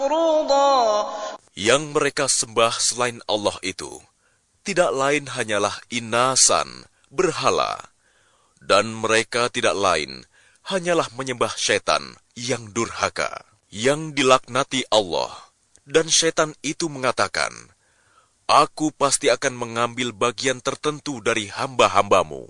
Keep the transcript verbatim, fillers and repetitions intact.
فروضا. Yang mereka sembah selain Allah itu tidak lain hanyalah inasan, berhala, dan mereka tidak lain hanyalah menyembah syaitan yang durhaka, yang dilaknati Allah. Dan syaitan itu mengatakan, Aku pasti akan mengambil bagian tertentu dari hamba-hambamu.